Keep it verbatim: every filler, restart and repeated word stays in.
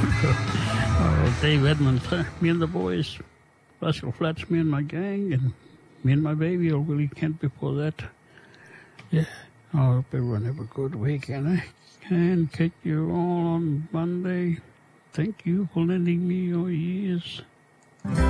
Oh, Dave Edmonds, uh, me and the boys, Russell Flats, me and my gang, and me and my baby all really can't before that. Yeah, I hope everyone have a good week, and I can catch you all on Monday. Thank you for lending me your ears.